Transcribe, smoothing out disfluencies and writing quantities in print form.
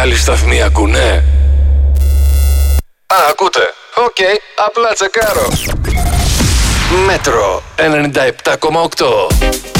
Άλλοι σταθμοί ακούνε? Α, ακούτε. Οκ, απλά τσεκάρω. Μέτρο 97,8.